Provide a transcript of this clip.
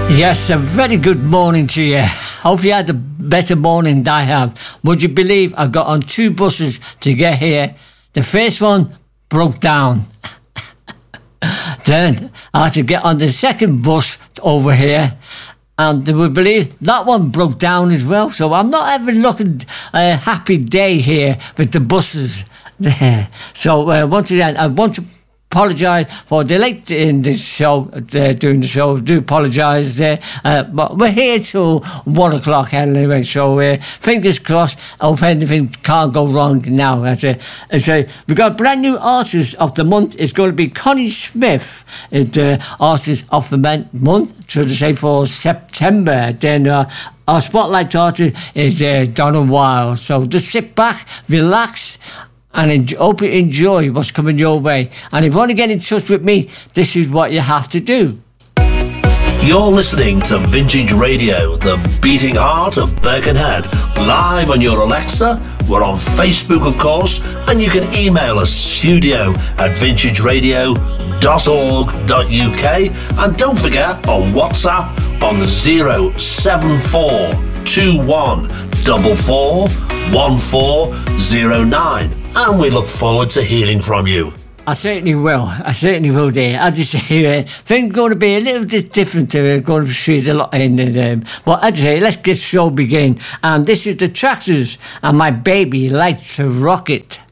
Yes, a very good morning to you. Hope you had a better morning than I have. Would you believe I got on 2 buses to get here? The first one broke down. Then I had to get on the second bus over here, and would believe that one broke down as well. So I'm not having looking a happy day here with the buses there. So once again, I want to apologise for the late in the show, doing the show. Do apologise, but we're here till 1 o'clock anyway. So fingers crossed. Hope anything can't go wrong now. We've got a brand new artist of the month. It's going to be Connie Smith, the artist of the month. So to say for September. Then our spotlight artist is Donna Wilde. So just sit back, relax, and hope you enjoy what's coming your way. And if you want to get in touch with me, this is what you have to do. You're listening to Vintage Radio, the beating heart of Birkenhead, live on your Alexa. We're on Facebook, of course, and you can email us studio@vintageradio.org.uk. And don't forget, on WhatsApp on 07441441409. And we look forward to hearing from you. I certainly will, dear. As you say, things going to be a little bit different. Going to see a lot in it. But as you say, let's get the show begin. And this is the Tractors and My Baby Likes to Rock It.